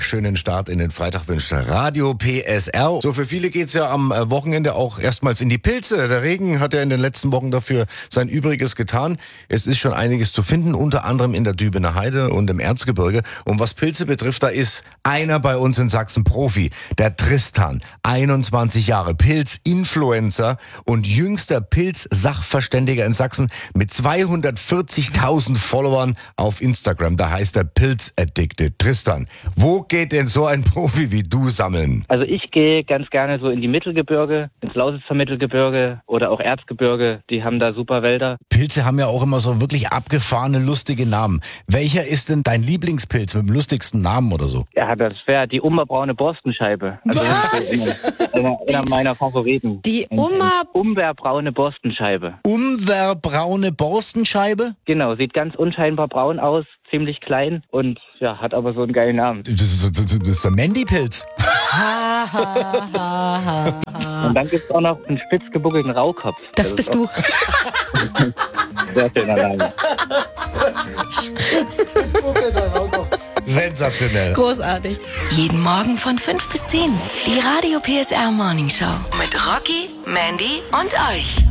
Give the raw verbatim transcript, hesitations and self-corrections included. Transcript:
schönen Start in den Freitag wünscht Radio P S R. So, für viele geht's ja am Wochenende auch erstmals in die Pilze. Der Regen hat ja in den letzten Wochen dafür sein Übriges getan. Es ist schon einiges zu finden, unter anderem in der Dübener Heide und im Erzgebirge. Und was Pilze betrifft, da ist einer bei uns in Sachsen Profi, der Tristan, einundzwanzig Jahre, Pilz-Influencer und jüngster Pilz-Sachverständiger in Sachsen mit zweihundertvierzigtausend Followern auf Instagram. Da heißt er Pilz-Addicted. Tristan, wo geht denn so ein Profi wie du sammeln? Also ich gehe ganz gerne so in die Mittelgebirge, ins Lausitzer Mittelgebirge oder auch Erzgebirge. Die haben da super Wälder. Pilze haben ja auch immer so wirklich abgefahrene, lustige Namen. Welcher ist denn dein Lieblingspilz mit dem lustigsten Namen oder so? Ja, das wäre die umberbraune Borstenscheibe. Also das ist einer, einer meiner Favoriten. Die Umber... Umberbraune Borstenscheibe. Umberbraune Borstenscheibe? Genau, sieht ganz unscheinbar braun aus, ziemlich klein und ja, hat aber so einen geilen Namen. Das ist, das ist, das ist der Mandy-Pilz. Und dann gibt es auch noch einen spitz gebuckelten Rauchkopf. Das, das bist du. Sehr schöner Name. Spitz gebuckelter Rauchkopf. Sensationell. Großartig. Jeden Morgen von fünf bis zehn. Die Radio P S R Morning Show. Mit Rocky, Mandy und euch.